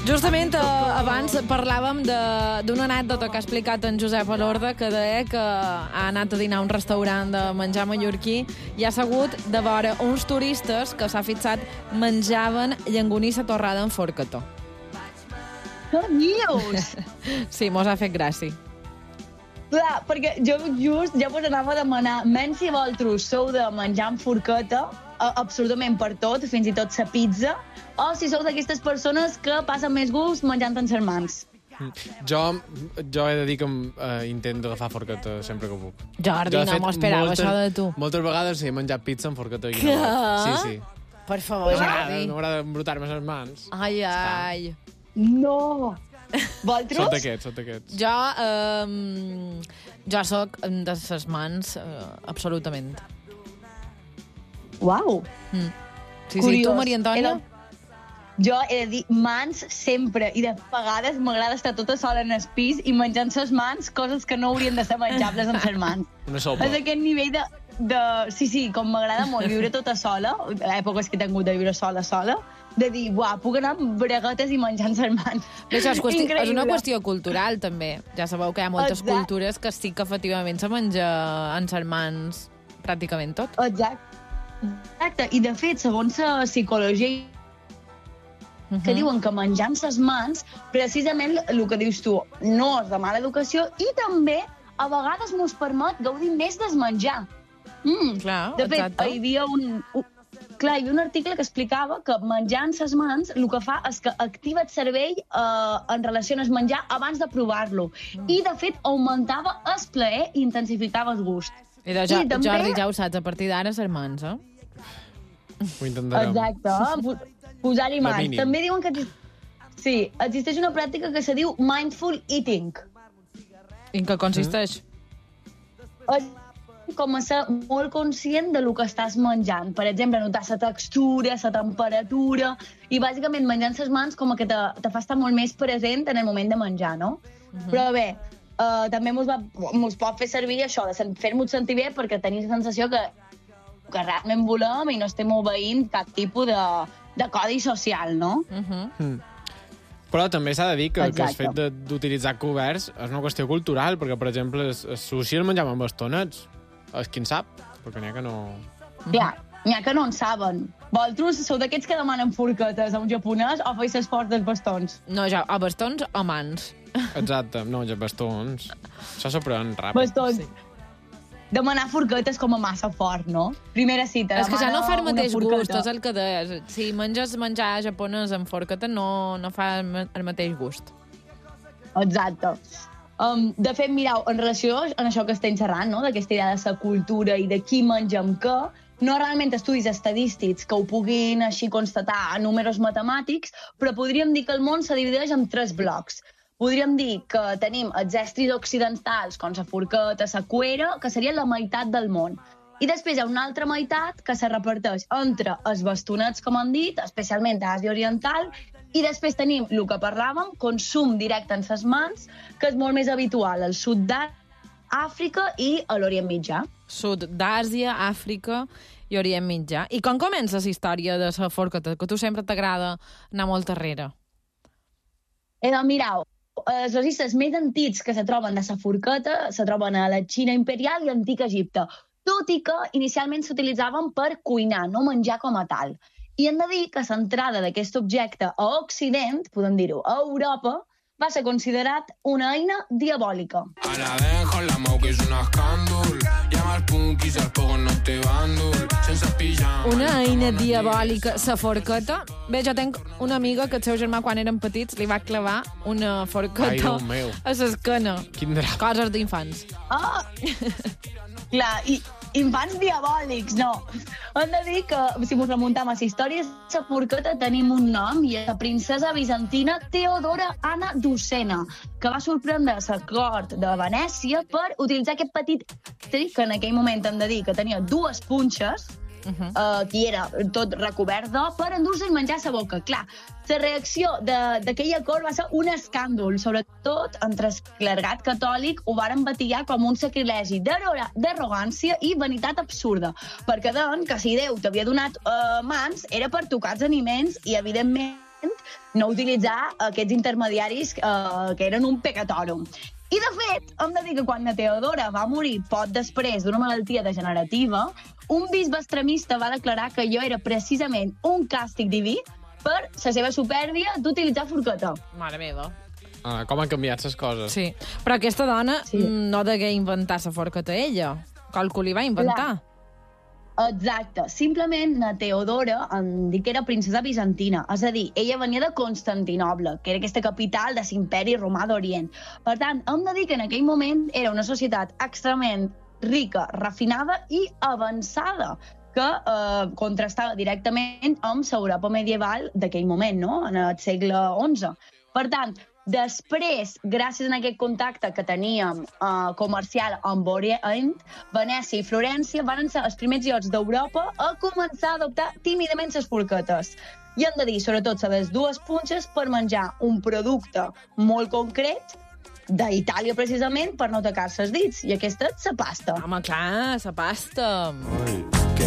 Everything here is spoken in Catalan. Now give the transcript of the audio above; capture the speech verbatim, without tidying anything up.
Justament eh, abans parlàvem d'una anècdota que ha explicat en Josep Alorda, que deia que ha anat a dinar a un restaurant de menjar mallorquí i ha segut de veure uns turistes que s'ha fixat menjaven llangonissa torrada en forcató. Què dius? Sí, mos ha fet gràcia. Clar, perquè jo just ja vos anava a demanar, menys si vosaltres sou de menjar amb forqueta, absolutament per tot, fins i tot la pizza, o si sou d'aquestes persones que passen més gust menjant en les mans. Jo, jo he de dir que uh, intento agafar forqueta sempre que puc. Jordi, jo, no m'ho esperava, moltes, això de tu. Moltes vegades he menjat pizza amb forqueta. Què? Sí, sí. Per favor, Jordi. No m'agrada embrutar-me les mans. Ai, ai. No! Vosaltres? Sota aquests, sota aquests. Jo, eh, jo soc de ses mans, eh, absolutament. Uau! Mm. Sí, sí, tu, Maria Antònia? Era... Jo he de dir mans sempre, i de vegades m'agrada estar tota sola en el pis i menjant les mans coses que no haurien de ser menjables amb les mans. Una sopa. És aquest nivell de... de... Sí, sí, com m'agrada molt viure tota sola, èpoques que he tingut de viure sola, sola, de dir, uah, puc anar amb breguetes i menjant les mans. Bé, això és, qüesti... és una qüestió cultural, també. Ja sabeu que hi ha moltes Exacte. cultures que sí que efectivament se menja en les mans pràcticament tot. Exacte. Exacte. I, de fet, segons la psicologia, uh -huh. que diuen que menjant les mans, precisament el que dius tu, no és de mala educació i també a vegades mos permet gaudir més del menjar. Mm. Clar, de fet, exacte. hi havia un... un Clar, hi havia un article que explicava que menjant les mans el que fa és que activa el cervell eh, en relació amb el menjar abans de provar-lo. Mm. I, de fet, augmentava el plaer i intensificava el gust. I de jo, I també... Jordi, ja ho saps, a partir d'ara les mans, eh? Ho intentarem. Exacte, eh? Posar-hi mans. També diuen que... Sí, existeix una pràctica que se diu mindful eating. I en què consisteix? Mm. Com a ser molt conscient de lo que estàs menjant. Per exemple, notar la textura, la temperatura, i bàsicament menjant les mans com que te, te fa estar molt més present en el moment de menjar, no? Uh-huh. Però bé, uh, també mos, va, mos pot fer servir això, de fer-nos sentir bé, perquè tenim la sensació que, que realment volem i no estem obeint cap tipus de, de codi social, no? Uh-huh. Mm. Però també s'ha de dir que, que el Exacte. fet d'utilitzar coberts és una qüestió cultural, perquè, per exemple, el sushi el menjàvem amb bastonets. És qui en sap, perquè n'hi ha que no... Clar, n'hi ha que no en saben. Vosaltres sou d'aquests que demanen forquetes a un japonès o feis l'esforç dels bastons? No, ja, a bastons o mans. Exacte, no, ja bastons. Això s'aprèn ràpid. Bastons. Sí. Demanar forquetes com a massa fort, no? Primera cita, és que ja no fa el mateix forqueta. gust, és el que deies. Si menges menjar japonès amb forqueta, no, no fa el mateix gust. Exacte. Um, de fet, mireu, en relació amb això que estem xerrant, no? D'aquesta idea de la cultura i de qui menja amb què, no realment estudis estadístics que ho puguin així constatar a números matemàtics, però podríem dir que el món se divideix en tres blocs. Podríem dir que tenim els estris occidentals, com la forqueta, la cuera, que serien la meitat del món. I després hi ha una altra meitat que se reparteix entre els bastonets, com han dit, especialment a Àsia Oriental, i després tenim el que parlàvem, consum directe en les mans, que és molt més habitual al sud d'Àfrica i a l'Orient Mitjà. Sud d'Àsia, Àfrica i Orient Mitjà. I com comença la història de la forqueta? Que a tu sempre t'agrada anar molt darrere. Eh, doncs mireu, els registres més antics que se troben de la forqueta se troben a la Xina imperial i antic Egipte, tot i que inicialment s'utilitzaven per cuinar, no menjar com a tal. I hem de dir que l'entrada d'aquest objecte a Occident, podem dir-ho, a Europa, va ser considerat una eina diabòlica. A la vez con la mau que és un escàndol, llama al punk i se'l pogo no té bàndol, sense pijama... Una eina diabòlica, la forqueta. Bé, jo tinc una amiga que el seu germà, quan eren petits, li va clavar una forqueta Ai, Déu meu. a l'esquena. Quin drama. Coses d'infants. Ah! Clar, i infants diabòlics, no. Hem de dir que, si ens remuntem a la història, la forqueta tenim un nom, i és la princesa bizantina Teodora Anna Ducena, que va sorprendre la cort de Venècia per utilitzar aquest petit estri, que en aquell moment hem de dir que tenia dues punxes, uh -huh. uh, que era tot recobert d'or, per endur-se el menjar a la boca. Clar, la reacció d'aquella cort va ser un escàndol, sobretot entre el clergat catòlic ho varen batillar com un sacrilegi d'arrogància i vanitat absurda, perquè deien que si Déu t'havia donat uh, mans era per tocar els aliments i, evidentment, no utilitzar aquests intermediaris eh, que eren un pecatorum. I, de fet, hem de dir que quan la Teodora va morir poc després d'una malaltia degenerativa, un bisbe extremista va declarar que jo era precisament un càstig diví per la seva supèrbia d'utilitzar forqueta. Mare meva. Ah, com han canviat les coses. Sí, però aquesta dona Sí. no degué inventar la forqueta ella. Calcul li va inventar. Clar. Exacte. Simplement, la Teodora, em dic que era princesa bizantina. És a dir, ella venia de Constantinoble, que era aquesta capital de l'imperi romà d'Orient. Per tant, hem de dir que en aquell moment era una societat extremament rica, refinada i avançada, que eh, contrastava directament amb l'Europa medieval d'aquell moment, no? En el segle onze. Per tant, després, gràcies a aquest contacte que teníem eh, comercial amb Orient, Venècia i Florència van ser els primers llocs d'Europa a començar a adoptar tímidament les forquetes. I hem de dir, sobretot, les dues punxes per menjar un producte molt concret d'Itàlia, precisament, per no tocar-se els dits. I aquesta és la pasta. Home, clar, la pasta. Ay, que